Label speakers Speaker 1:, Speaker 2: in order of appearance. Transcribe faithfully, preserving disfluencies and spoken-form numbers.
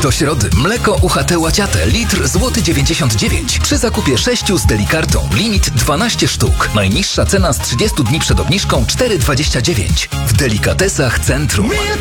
Speaker 1: Do środy mleko U H T Łaciate litr złoty dziewięćdziesiąt dziewięć przy zakupie sześciu z Delikartą. Limit dwanaście sztuk. Najniższa cena z trzydziestu dni przed obniżką cztery dwadzieścia dziewięć. W Delikatesach Centrum.